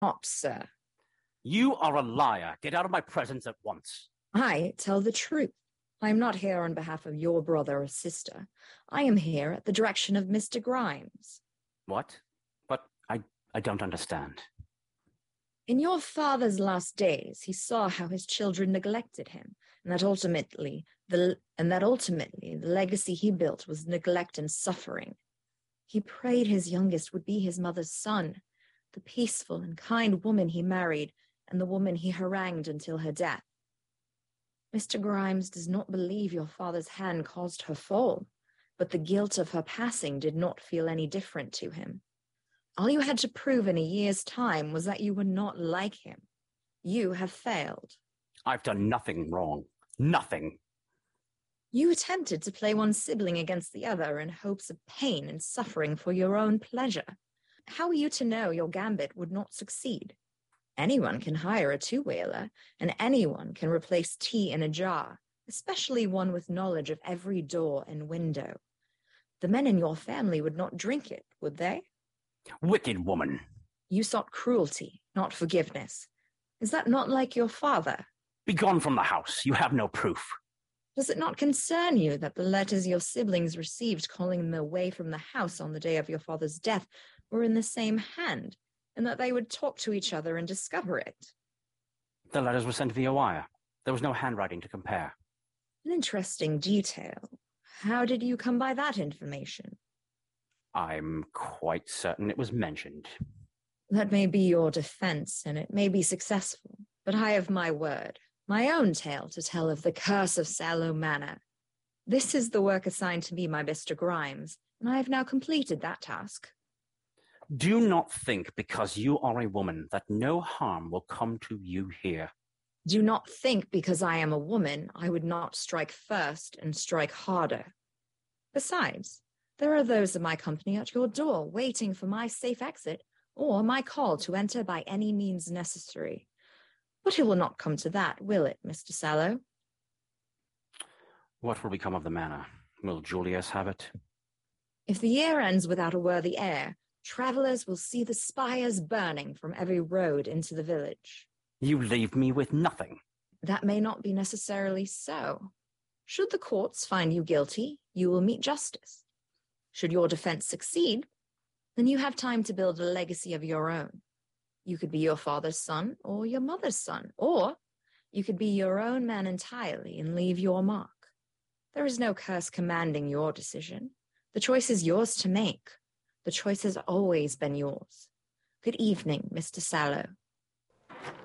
Not, sir. You are a liar. Get out of my presence at once. I tell the truth. I am not here on behalf of your brother or sister. I am here at the direction of Mr. Grimes. What? But I don't understand. In your father's last days, he saw how his children neglected him, and that ultimately the legacy he built was neglect and suffering. He prayed his youngest would be his mother's son, the peaceful and kind woman he married, and the woman he harangued until her death. Mr. Grimes does not believe your father's hand caused her fall, but the guilt of her passing did not feel any different to him. All you had to prove in a year's time was that you were not like him. You have failed. I've done nothing wrong. Nothing. You attempted to play one sibling against the other in hopes of pain and suffering for your own pleasure. How are you to know your gambit would not succeed? Anyone can hire a two-wheeler, and anyone can replace tea in a jar, especially one with knowledge of every door and window. The men in your family would not drink it, would they? Wicked woman. You sought cruelty, not forgiveness. Is that not like your father? Begone from the house. You have no proof. Does it not concern you that the letters your siblings received calling them away from the house on the day of your father's death were in the same hand, and that they would talk to each other and discover it? The letters were sent via wire. There was no handwriting to compare. An interesting detail. How did you come by that information? I'm quite certain it was mentioned. That may be your defense, and it may be successful, but I have my word, my own tale to tell of the curse of Sallow Manor. This is the work assigned to me by Mr. Grimes, and I have now completed that task. Do not think because you are a woman that no harm will come to you here. Do not think because I am a woman I would not strike first and strike harder. Besides, there are those of my company at your door waiting for my safe exit or my call to enter by any means necessary. But it will not come to that, will it, Mr. Sallow? What will become of the manor? Will Julius have it? If the year ends without a worthy heir, travelers will see the spires burning from every road into the village. You leave me with nothing. That may not be necessarily so. Should the courts find you guilty, you will meet justice. Should your defense succeed, then you have time to build a legacy of your own. You could be your father's son or your mother's son, or you could be your own man entirely and leave your mark. There is no curse commanding your decision. The choice is yours to make. The choice has always been yours. Good evening, Mr. Sallow.